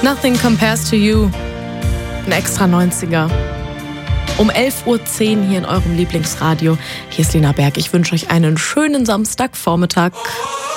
Nothing Compares to You. Ein extra 90er. Um 11.10 Uhr hier in eurem Lieblingsradio. Hier ist Lena Berg. Ich wünsche euch einen schönen Samstagvormittag.